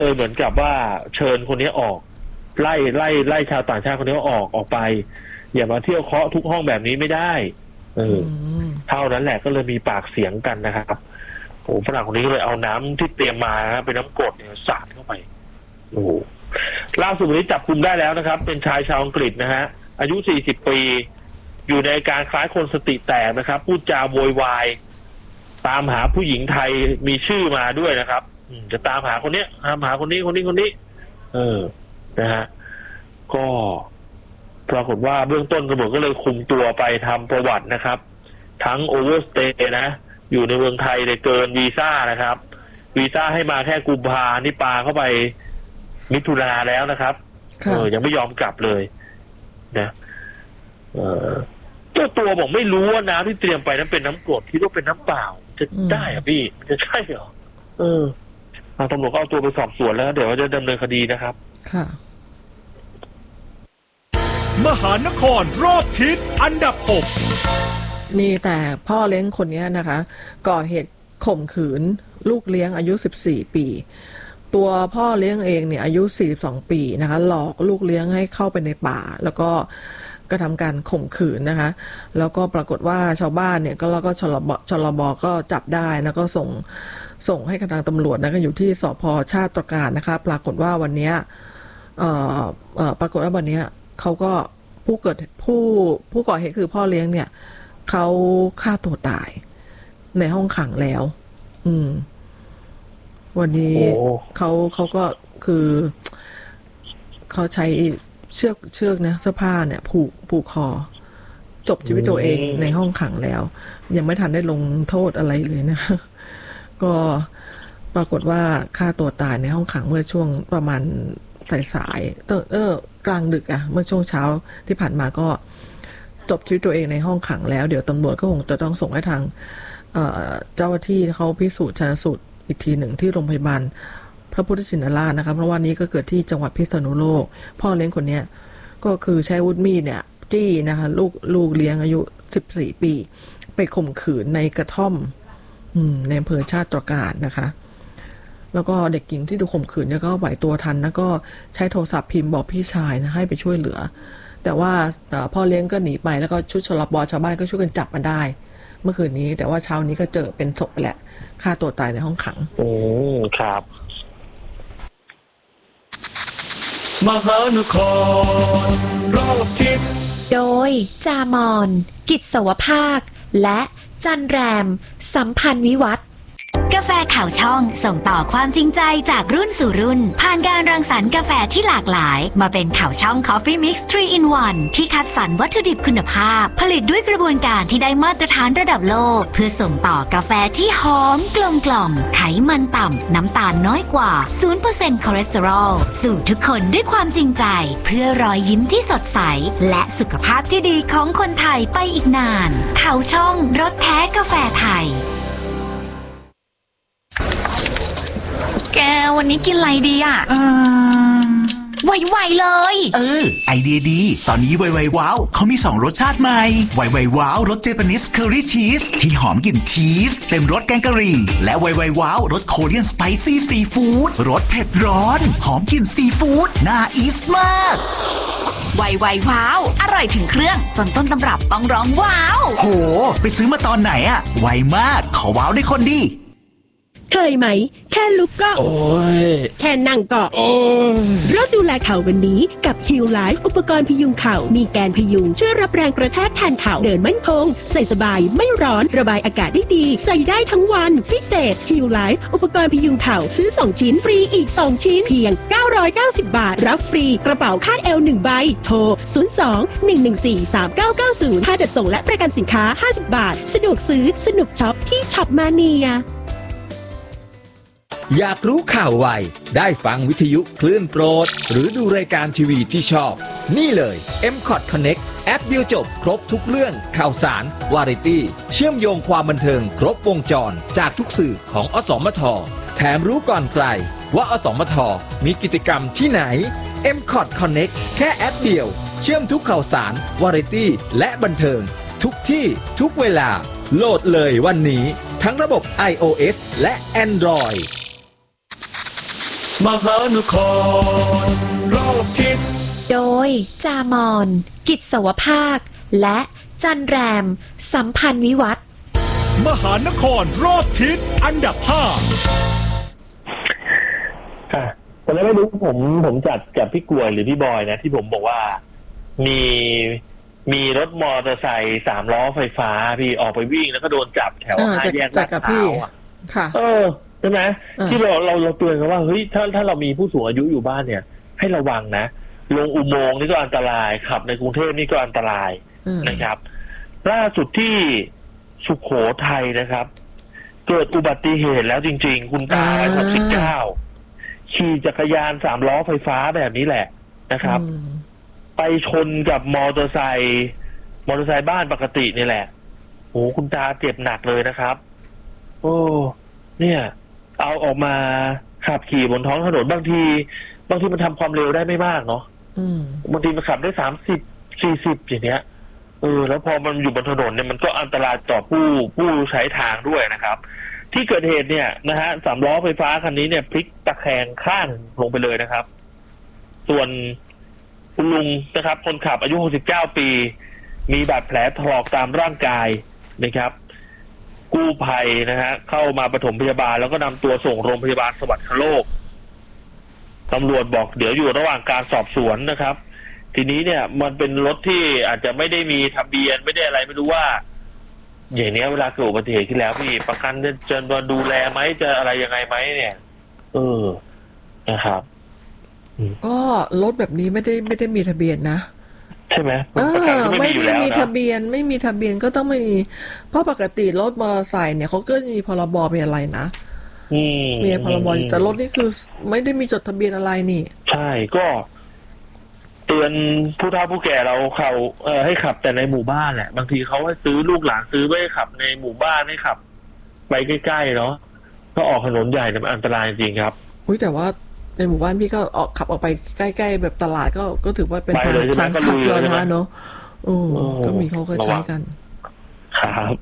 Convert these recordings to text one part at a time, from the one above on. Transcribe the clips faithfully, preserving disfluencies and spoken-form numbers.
เออเหมือนกับว่าเชิญคนนี้ออกไล่ไล่ไล่ชาวต่างชาติคนนี้ออกออกไปอย่ามาเที่ยวเคาะทุกห้องแบบนี้ไม่ได้เออเท่านั้นแหละก็เลยมีปากเสียงกันนะครับโอ้ฝรั่งคนนี้ก็เลยเอาน้ำที่เตรียมมานะเป็นน้ำกรดเนี่ยสาดเข้าไปโอ้ล่าสุดนี้จับกุมได้แล้วนะครับเป็นชายชาวอังกฤษนะฮะอายุสี่สิบปีอยู่ในการคล้ายคนสติแตกนะครับพูดจาโวยวายตามหาผู้หญิงไทยมีชื่อมาด้วยนะครับจะตามหาคนนี้ตามหาคนนี้คนนี้คนนี้เออนะฮะก็ปรากฏว่าเบื้องต้นตำรวจก็เลยคุมตัวไปทำประวัตินะครับทั้งโอเวอร์สเตย์นะอยู่ในเมืองไทยได้เกินวีซ่านะครับวีซ่าให้มาแค่กุมภานี่ปาเข้าไปมิถุนาแล้วนะครับเออยังไม่ยอมกลับเลยนะเออเจ้าตัวบอกไม่รู้ว่าน้ำที่เตรียมไปนั้นเป็นน้ำกรดที่ต้องเป็นน้ำเปล่าจะได้อะพี่มันจะใช่เหรอเออตำรวจก็เอาตัวไปสอบสวนแล้วเดี๋ยวจะดำเนินคดีนะครับค่ะมหานครรอบทิศอันดับหกนี่แต่พ่อเลี้ยงคนนี้นะคะก่อเหตุข่มขืนลูกเลี้ยงอายุสิบสี่ปีตัวพ่อเลี้ยงเองเนี่ยอายุสี่สิบสองปีนะคะหลอกลูกเลี้ยงให้เข้าไปในป่าแล้วก็กระทำการข่มขืนนะคะแล้วก็ปรากฏว่าชาวบ้านเนี่ยก็แล้วก็ชลบชลบก็จับได้แล้วก็ส่งส่งให้กับทางตำรวจนะก็อยู่ที่สภ.ชาติตรการนะคะปรากฏว่าวันนี้เอ่อเอ่อปรากฏว่าวันนี้เขาก็ผู้เกิดผู้ผู้ก่อเหตุคือพ่อเลี้ยงเนี่ยเขาฆ่าตัวตายในห้องขังแล้วอืมวันนี้เขาเขาก็คือเขาใช้เชือกเชือกนะเสื้อผ้าเนี่ยผูกผูกคอจบชีวิตตัวเองในห้องขังแล้วยังไม่ทันได้ลงโทษอะไรเลยนะก็ปรากฏว่าฆ่าตัวตายในห้องขังเมื่อช่วงประมาณสายๆเออเออกลางดึกอะเมื่อช่วงเช้าที่ผ่านมาก็จบชีวิตตัวเองในห้องขังแล้วเดี๋ยวตำรวจก็คงจะต้องส่งให้ทางเอ่อเจ้าหน้าที่เขาพิสูจน์ชันสูตรอีกทีหนึ่งที่โรงพยาบาลพระพุทธชินราชนะครับเพราะว่านี้ก็เกิดที่จังหวัดพิษณุโลกพ่อเลี้ยงคนนี้ก็คือใช้อาวุธมีดเนี่ยจี้นะคะลูกลูกเลี้ยงอายุสิบสี่ปีไปข่มขืนในกระท่อมอืมในอำเภอชาติตรการนะคะแล้วก็เด็กหญิงที่ถูกข่มขืนเนี่ยก็ไหวตัวทันนะก็ใช้โทรศัพท์พิมพ์บอกพี่ชายนะให้ไปช่วยเหลือแต่ว่าพ่อเลี้ยงก็หนีไปแล้วก็ชุดชลบชาวบ้านก็ช่วยกันจับมาได้เมื่อคืนนี้แต่ว่าเช้านี้ก็เจอเป็นศพไปแหละฆ่าตัวตายในห้องขังโอ้ครับมหานครรอบทิศโดยจามอนกิจสวภาคและจันแรมสัมพันธ์วิวัฒน์กาแฟข่าวช่องส่งต่อความจริงใจจากรุ่นสู่รุ่นผ่านการรังสรรค์กาแฟที่หลากหลายมาเป็นข่าวช่อง Coffee Mix ทรี อิน วัน ที่คัดสรรวัตถุดิบคุณภาพผลิตด้วยกระบวนการที่ได้มาตรฐานระดับโลกเพื่อส่งต่อกาแฟที่หอมกลมกล่อมไขมันต่ำน้ำตาลน้อยกว่า ศูนย์เปอร์เซ็นต์ คอเลสเตอรอลสู่ทุกคนด้วยความจริงใจเพื่อรอยยิ้มที่สดใสและสุขภาพที่ดีของคนไทยไปอีกนานข่าวช่องรสแท้กาแฟไทยแกวันนี้กินอะไรดีอ่ะเออไวๆเลยเออไอเดียดีตอนนี้ไวๆว้าวเขามีสองรสชาติใหม่ไวๆว้าวรสเจแปนิสเคอรี่ชีสที่หอมกลิ่นชีสเต็มรสแกงกะหรี่และไวๆว้าวรสโคเรียนสไปซี่ซีฟู้ดรสเผ็ดร้อนหอมกลิ่นซีฟู้ดน่าอีสมากไวๆว้าวอร่อยถึงเครื่องจนต้นตำรับต้องร้องว้าวโหไปซื้อมาตอนไหนอะไวมากขอว้าวได้คนดีเคยไหมแค่ลุกก็โอ้ยแค่นั่งก็โอ้ยรถดูแลเข่าวันนี้กับ Heal Life อุปกรณ์พยุงเข่ามีแกนพยุงช่วยรับแรงกระแทกแทนเข่าเดินมั่นคงใส่สบายไม่ร้อนระบายอากาศได้ดีใส่ได้ทั้งวันพิเศษ Heal Life อุปกรณ์พยุงเข่าซื้อสองชิ้นฟรีอีกสองชิ้นเพียงเก้าร้อยเก้าสิบบาทรับฟรีกระเป๋าคาดเอวหนึ่งใบโทรศูนย์ สอง หนึ่ง หนึ่ง สี่ สาม เก้า เก้า ศูนย์ค่าจัดส่งและประกันสินค้าห้าสิบบาทสะดวกซื้อสนุกช็อปที่ช็อปมาเนียอยากรู้ข่าวไวได้ฟังวิทยุคลื่นโปรดหรือดูรายการทีวีที่ชอบนี่เลย เอ็ม คอท Connect แอปเดียวจบครบทุกเรื่องข่าวสารวาไรตี้เชื่อมโยงความบันเทิงครบวงจรจากทุกสื่อของอสมทแถมรู้ก่อนใครว่าอสมทมีกิจกรรมที่ไหน เอ็ม คอท Connect แค่แอปเดียวเชื่อมทุกข่าวสารวาไรตี้และบันเทิงทุกที่ทุกเวลาโหลดเลยวันนี้ทั้งระบบ ไอ โอ เอส และ Android มหานครรอบทิศโดยจามอนกิจสวภาคและจันแรมสัมพันธ์วิวัฒน์มหานครรอบทิศอันดับห้าค่ะแต่ไม่รู้ผมผมจัดกับพี่กล้วยหรือพี่บอยนะที่ผมบอกว่ามีมีรถมอเตอร์ไซค์สามล้อไฟฟ้าพี่ออกไปวิ่งแล้วก็โดนจับแถวห้าแยกลาดพร้าวอ่ะค่ะเออใช่ไหมที่เราเราเราเตือนกันว่าเฮ้ยถ้าถ้าเรามีผู้สูงอายุอยู่บ้านเนี่ยให้ระวังนะลงอุโมงค์นี่ก็อันตรายขับในกรุงเทพนี่ก็อันตรายนะครับล่าสุดที่สุโขทัยนะครับเกิดอุบัติเหตุแล้วจริงๆคุณตาอายุหกสิบเก้าขี่จักรยานสามล้อไฟฟ้าแบบนี้แหละนะครับไปชนกับมอเตอร์ไซค์มอเตอร์ไซค์บ้านปกตินี่แหละโอ้คุณตาเจ็บหนักเลยนะครับโอ้เนี่ยเอาออกมาขับขี่บนท้องถนนบางทีบางทีมันทำความเร็วได้ไม่มากเนาะบางทีมันขับได้สามสิบสี่สิบอย่างเนี้ยเออแล้วพอมันอยู่บนถนนเนี่ยมันก็อันตรายต่อผู้ผู้ใช้ทางด้วยนะครับที่เกิดเหตุเนี่ยนะฮะสามล้อไฟฟ้าคันนี้เนี่ยพลิกตะแคงข้างลงไปเลยนะครับส่วนคุณลุงนะครับคนขับอายุหกสิบเก้าปีมีบาดแผลถลอกตามร่างกายนะครับกู้ภัยนะฮะเข้ามาปฐมพยาบาลแล้วก็นำตัวส่งโรงพยาบาลสวรรคโลกตำรวจบอกเดี๋ยวอยู่ระหว่างการสอบสวนนะครับทีนี้เนี่ยมันเป็นรถที่อาจจะไม่ได้มีทะเบียนไม่ได้อะไรไม่รู้ว่าอย่างนี้เวลาเกิดอุบัติเหตุขึ้นแล้วพี่ประกันจะจะมาดูแลไหมจะอะไรยังไงไหมเนี่ยเออนะครับก็รถแบบนี้ไม่ได้ไม่ได้มีทะเบียนนะใช่ไหมเออไม่ได้มีทะเบียนไม่มีทะเบียนก็ต้องไม่มีเพราะปกติรถมอเตอร์ไซค์เนี่ยเขาก็จะมีพรบมีอะไรนะมีพรบแต่รถนี่คือไม่ได้มีจดทะเบียนอะไรนี่ใช่ก็เตือนผู้เฒ่าผู้แก่เราเขาเออให้ขับแต่ในหมู่บ้านแหละบางทีเขาให้ซื้อลูกหลานซื้อไว้ขับในหมู่บ้านให้ขับไปใกล้ๆเนาะก็ออกถนนใหญ่เนี่ยมันอันตรายจริงครับอุ้ยแต่ว่าในหมู่บ้านพี่ก็ออกขับออกไปใกล้ๆแบบตลาดก็ก็ถือว่าเป็นทางสางสัตว์เลยนะเนาะโอ้ก็มีเขาก็ใช้กันครับ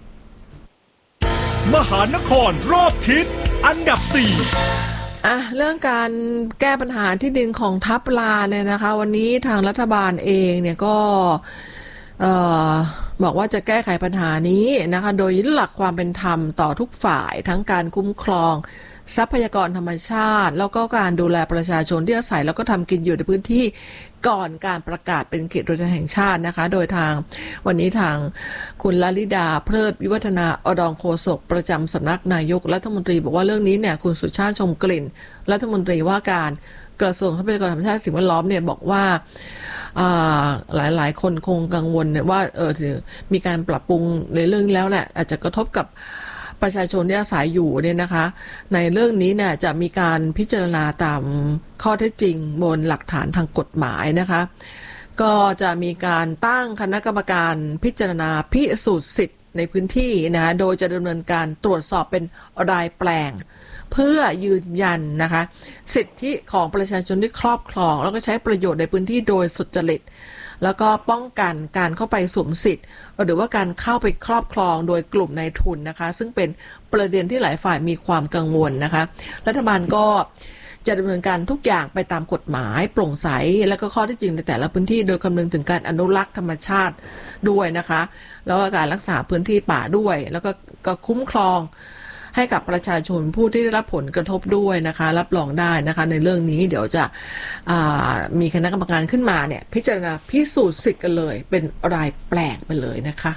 มหานครรอบทิศอันดับสี่อ่ะเรื่องการแก้ปัญหาที่ดินของทับลานเนี่ยนะคะวันนี้ทางรัฐบาลเองเนี่ยก็เอ่อบอกว่าจะแก้ไขปัญหานี้นะคะโดยยึดหลักความเป็นธรรมต่อทุกฝ่ายทั้งการคุ้มครองทรัพยากรธรรมชาติแล้วก็การดูแลประชาชนที่อาศัยแล้วก็ทำกินอยู่ในพื้นที่ก่อนการประกาศเป็นเขตอุทยานแห่งชาตินะคะโดยทางวันนี้ทางคุณลลิดาเพลิดวิวัฒนาอดองโฆษกประจำสำนักนายกรัฐมนตรีบอกว่าเรื่องนี้เนี่ยคุณสุชาติชมกลิ่นรัฐมนตรีว่าการกระทรวงทรัพยากรธรรมชาติสิ่งแวดล้อมเนี่ยบอกว่าหลายๆคนคงกังวลเนี่ยว่าเออมีการปรับปรุงในเรื่องนี้แล้วแหละอาจจะกระทบกับประชาชนที่อาศัยอยู่เนี่ยนะคะในเรื่องนี้เนี่ยจะมีการพิจารณาตามข้อเท็จจริงบนหลักฐานทางกฎหมายนะคะก็จะมีการตั้งคณะกรรมการพิจารณาพิสูจน์สิทธิ์ในพื้นที่นะโดยจะดำเนินการตรวจสอบเป็นรายแปลงเพื่อยืนยันนะคะสิทธิของประชาชนที่ครอบครองแล้วก็ใช้ประโยชน์ในพื้นที่โดยสุจริตแล้วก็ป้องกันการเข้าไปสวมสิทธิ์หรือว่าการเข้าไปครอบครองโดยกลุ่มนายทุนนะคะซึ่งเป็นประเด็นที่หลายฝ่ายมีความกังวลนะคะรัฐบาลก็จะดำเนินการทุกอย่างไปตามกฎหมายโปร่งใสและก็ข้อเท็จจริงในแต่ละพื้นที่โดยคำนึงถึงการอนุรักษ์ธรรมชาติด้วยนะคะแล้วก็การรักษาพื้นที่ป่าด้วยแล้วก็ก็คุ้มครองให้กับประชาชนผู้ที่ได้รับผลกระทบด้วยนะคะรับรองได้นะคะในเรื่องนี้เดี๋ยวจะมีคณะกรรมการขึ้นมาเนี่ยพิจารณาพิสูจน์สิทธิ์กันเลยเป็นรายแปลกไปเลยนะคะ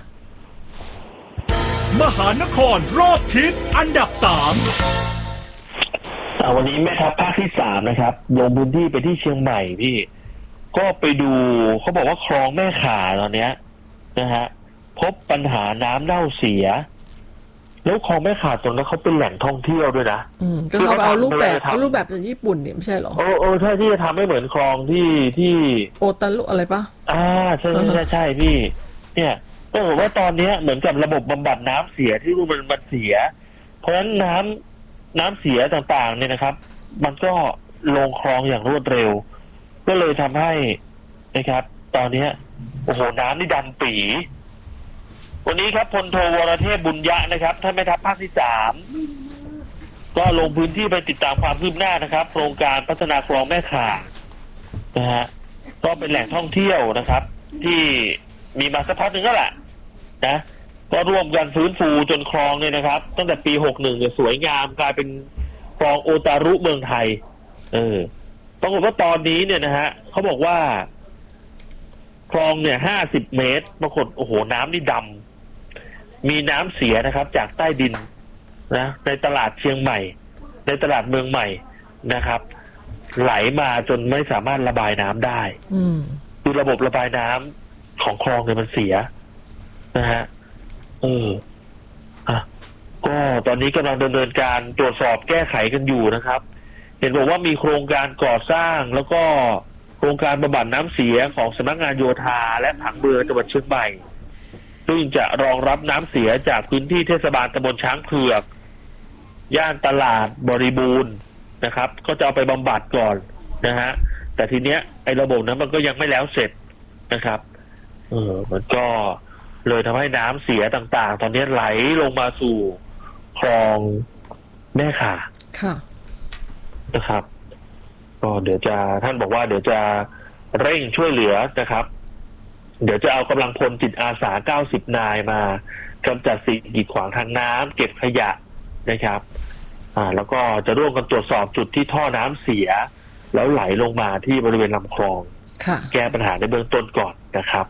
มหานครรอบทิศอันดับสามวันนี้แม่ทัพภาคที่สามนะครับลงพื้นที่ไปที่เชียงใหม่พี่ก็ไปดูเขาบอกว่าคลองแม่ข่าตอนเนี้ยนะฮะพบปัญหาน้ำเน่าเสียแล้วคลองแม่ข่าตรงนั้นเขาเป็นแหล่งท่องเที่ยวด้วยนะอืมก็เขาเอารูปแบบเอารูปแบบจากญี่ปุ่นเนี่ยไม่ใช่หรอโอ้โอ้ใช่ที่จะทำให้เหมือนคลองที่ที่โอตารุอะไรปะอ่าใช่ใช่ใช่พี่เนี่ยต้องบอกว่าตอนนี้เหมือนกับระบบบำบัดน้ำเสียที่รูมันมันเสียเพราะฉะนั้นน้ำน้ำเสียต่างๆเนี่ยนะครับมันก็ลงคลองอย่างรวดเร็วก็เลยทำให้นะครับตอนนี้โอ้โหน้ำนี่ดำปีวันนี้ครับพลโทวรเทพบุญยะนะครับท่านแม่ทัพภาคที่สามก็ลงพื้นที่ไปติดตามความคืบหน้านะครับโครงการพัฒนาคลองแม่ข่านะฮะก็เป็นแหล่งท่องเที่ยวนะครับ ที่มีมาสักพักหนึ่งก็แหละนะก็ร่วมกันฟื้นฟูจนคลองเนี่ยนะครับตั้งแต่ปีหกสิบเอ็ดเนี่ยสวยงามกลายเป็นคลองโอตารุเมืองไทยเออปรากฏว่าตอนนี้เนี่ยนะฮะเขาบอกว่าคลองเนี่ยห้าสิบเมตรปรากฏโอ้โหน้ำนี่ดำมีน้ำเสียนะครับจากใต้ดินนะในตลาดเชียงใหม่ในตลาดเมืองใหม่นะครับ ไหลมาจนไม่สามารถระบายน้ำได้คือระบบระบายน้ำของคลองเนี่ยมันเสียนะฮะเอออ่ะก็ตอนนี้กำลังดำเนินการตรวจสอบแก้ไขกันอยู่นะครับเห็นบอกว่ามีโครงการก่อสร้างแล้วก็โครงการบำบัดน้ำเสียของสำนักงานโยธาและผังเมืองจังหวัดเชียงใหม่ซึ่งจะรองรับน้ำเสียจากพื้นที่เทศบาลตำบลช้างเผือกย่านตลาดบริบูรณ์นะครับก็จะเอาไปบำบัดก่อนนะฮะแต่ทีเนี้ยไอ้ระบบนั้นมันก็ยังไม่แล้วเสร็จนะครับเออมันก็เลยทำให้น้ำเสียต่างๆตอนนี้ไหลลงมาสู่คลองแม่ข่าค่ะนะครับก็เดี๋ยวจะท่านบอกว่าเดี๋ยวจะเร่งช่วยเหลือนะครับเดี๋ยวจะเอากำลังพลจิตอาสาเก้าสิบนายมากำจัดสิ่งกีดขวางทางน้ำเก็บขยะนะครับอ่าแล้วก็จะร่วมกันตรวจสอบจุดที่ท่อน้ำเสียแล้วไหลลงมาที่บริเวณลำคลองแก้ปัญหาในเบื้องต้นก่อนนะครับ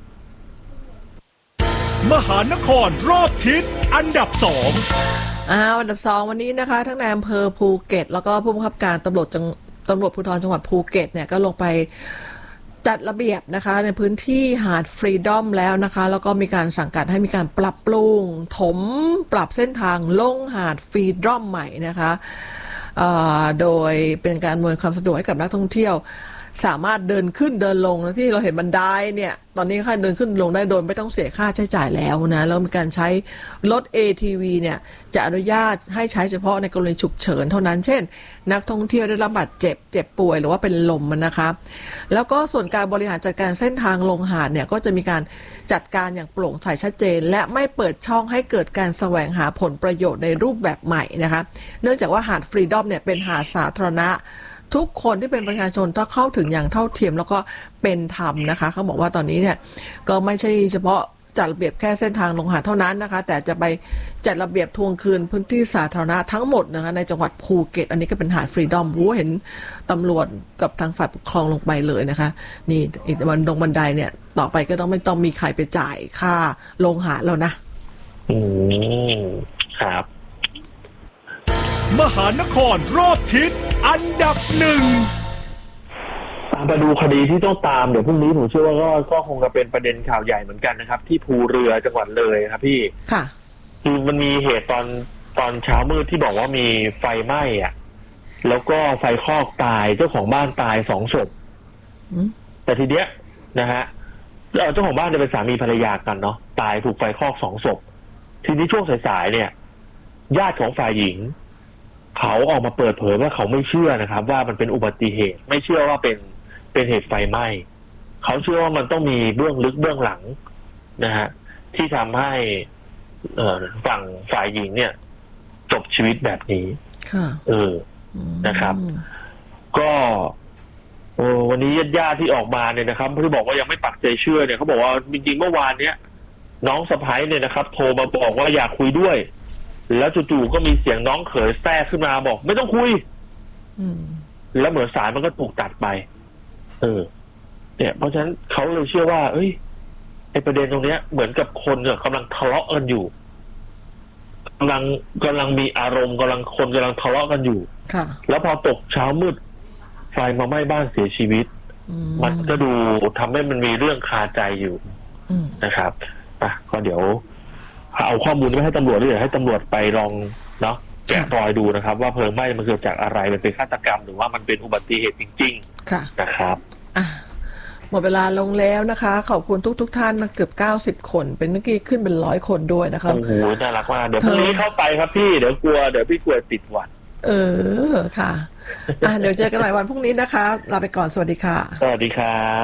มหานครรอบทิศอันดับสองอ้าวอันดับสองวันนี้นะคะทั้งในอำเภอภูเก็ตแล้วก็ผู้บังคับการตำรวจจังตำรวจภูธรจังหวัดภูเก็ตเนี่ยก็ลงไปจัดระเบียบนะคะในพื้นที่หาดฟรีดอมแล้วนะคะแล้วก็มีการสั่งการให้มีการปรับปรุงถมปรับเส้นทางลงหาดฟรีดอมใหม่นะคะโดยเป็นการอำนวยความสะดวกให้กับนักท่องเที่ยวสามารถเดินขึ้นเดินลงนะที่เราเห็นบันไดเนี่ยตอนนี้ค่าเดินขึ้นลงได้โดยไม่ต้องเสียค่าใช้จ่ายแล้วนะแล้วมีการใช้รถ เอ ที วี เนี่ยจะอนุญาตให้ใช้เฉพาะในกรณีฉุกเฉินเท่านั้นเช่นนักท่องเที่ยวได้รับบาดเจ็บเจ็บป่วยหรือว่าเป็นลมนะคะแล้วก็ส่วนการบริหารจัดการเส้นทางลงหาดเนี่ยก็จะมีการจัดการอย่างโปร่งใสชัดเจนและไม่เปิดช่องให้เกิดการแสวงหาผลประโยชน์ในรูปแบบใหม่นะคะเนื่องจากว่าหาดฟรีดอมเนี่ยเป็นหาดสาธารณะทุกคนที่เป็นประชาชนต้องเข้าถึงอย่างเท่าเทียมแล้วก็เป็นธรรมนะคะเขาบอกว่าตอนนี้เนี่ยก็ไม่ใช่เฉพาะจัดระเบียบแค่เส้นทางลงหาดเท่านั้นนะคะแต่จะไปจัดระเบียบทวงคืนพื้นที่สาธารณะทั้งหมดนะคะในจังหวัดภูเก็ตอันนี้ก็เป็นหาดฟรีดอมรู้เห็นตำรวจกับทางฝ่ายปกครองลงไปเลยนะคะนี่อีกวันลงบันไดเนี่ยต่อไปก็ต้องไม่ต้องมีใครไปจ่ายค่าลงหาดแล้วนะอืมครับมหานครรอบทิศอันดับหนึ่งตามมาดูคดีที่ต้องตามเดี๋ยวพรุ่งนี้ผมเชื่อว่าก็ก็คงจะเป็นประเด็นข่าวใหญ่เหมือนกันนะครับที่ภูเรือจังหวัดเลยครับพี่ค่ะคือมันมีเหตุตอนตอนเช้ามืดที่บอกว่ามีไฟไหม้อ่ะแล้วก็ไฟคลอกตายเจ้าของบ้านตายสองศพแต่ทีเนี้ยนะฮะเจ้าของบ้านเนี่ยเป็นสามีภรรยากันเนาะตายถูกไฟคลอกสองศพทีนี้ช่วงสายๆเนี่ยญาติของฝ่ายหญิงเขาออกมาเปิดเผยว่าเขาไม่เชื่อนะครับว่ามันเป็นอุบัติเหตุไม่เชื่อว่าเป็นเป็นเหตุไฟไหม้เขาเชื่อว่ามันต้องมีเบื้องลึกเบื้องหลังนะฮะที่ทำให้เอ่อฝั่งฝ่ายหญิงเนี่ยจบชีวิตแบบนี้เออนะครับก็วันนี้ญาติๆที่ออกมาเนี่ยนะครับที่บอกว่ายังไม่ปักใจเชื่อเนี่ยเขาบอกว่าจริงๆเมื่อวานเนี้ยน้องสะใภ้เนี่ยนะครับโทรมาบอกว่าอยากคุยด้วยแล้วจู่ๆก็มีเสียงน้องเขยแทรกขึ้นมาบอกไม่ต้องคุยแล้วเหมือนสายมันก็ถูกตัดไปเออเนี่ยเพราะฉะนั้นเขาเลยเชื่อว่าเอ้ยไอประเด็นตรงเนี้ยเหมือนกับคนเนี่ยกำลังทะเลาะกันอยู่กำลังกำลังมีอารมณ์กำลังคนกำลังทะเลาะกันอยู่ค่ะแล้วพอตกเช้ามืดไฟมาไหม้บ้านเสียชีวิตมันก็ดูทำให้มันมีเรื่องคาใจอยู่นะครับอ่ะก็เดี๋ยวเอาข้อมูลไปให้ตำรวจด้วยให้ตำรวจไปลองเนาะแกะรอยดูนะครับว่าเพลิงไหม้มันเกิดจากอะไรมันเป็นฆาตกรรมหรือว่ามันเป็นอุบัติเหตุจริงๆนะครับหมดเวลาลงแล้วนะคะขอบคุณทุกทุกท่านมาเกือบเก้าสิบคนเป็นเมื่อกี้ขึ้นเป็นร้อยคนด้วยนะคะโอ้โหน่ารักมากเดี๋ยวพรุ่งนี้เข้าไปครับพี่เดี๋ยวกลัวเดี๋ยวพี่กลัวติดหวัดเออค่ะอ่ะเดี๋ยวเจอกันใหม่วันพรุ่งนี้นะคะลาไปก่อนสวัสดีค่ะสวัสดีครับ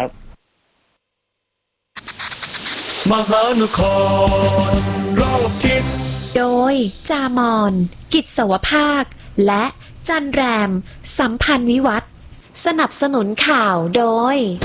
มหานครรอบทิศโดยจามอนกิจสวภาคและจันแรมสัมพันธ์วิวัฒน์สนับสนุนข่าวโดย